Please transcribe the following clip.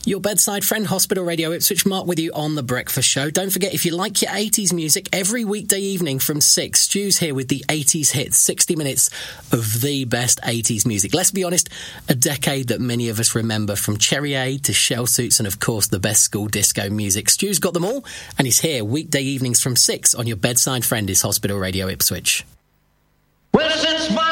Your bedside friend, Hospital Radio Ipswich. Mark with you on The Breakfast Show. Don't forget, if you like your 80s music, every weekday evening from 6, Stu's here with the 80s hits, 60 minutes of the best 80s music. Let's be honest, a decade that many of us remember, from Cherry Aid to Shell Suits and, of course, the best school disco music. Stu's got them all, and he's here weekday evenings from 6 on your bedside friend, is Hospital Radio Ipswich. Well, since my